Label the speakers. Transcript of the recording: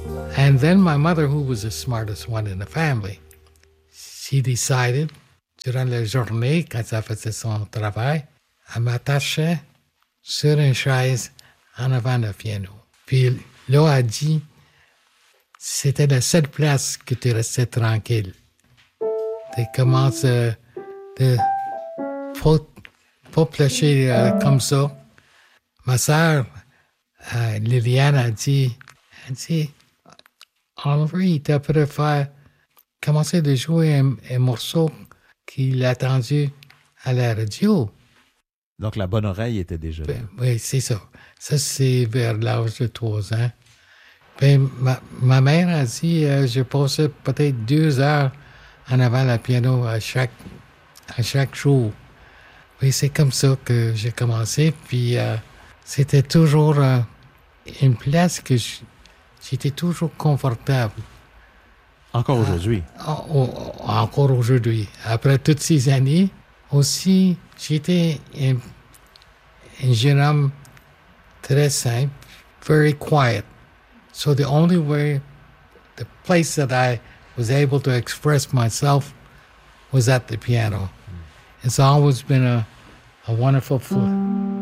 Speaker 1: And then my mother, who was the smartest one in the family, she decided, durant la journée, quand elle faisait son travail, elle m'attachait sur une chaise en avant du piano. Puis là, elle dit, c'était la seule place que tu restais tranquille. Tu commences de pas placher comme ça. Ma sœur, Liliane, a dit, Henri, tu préféré commencer de jouer un morceau qu'il a entendu à la radio.
Speaker 2: Donc, la bonne oreille était déjà là.
Speaker 1: Oui, c'est ça. Ça, c'est vers l'âge de 3 ans. Ben, ma mère a dit, je passais peut-être 2 heures en avant le piano à chaque jour. Oui, c'est comme ça que j'ai commencé. Puis, c'était toujours une place que j'étais toujours confortable.
Speaker 2: Encore aujourd'hui?
Speaker 1: Encore aujourd'hui. Après toutes ces années, aussi, j'étais un jeune homme très simple, very quiet. So the only way, the place that I was able to express myself was at the piano. It's always been a wonderful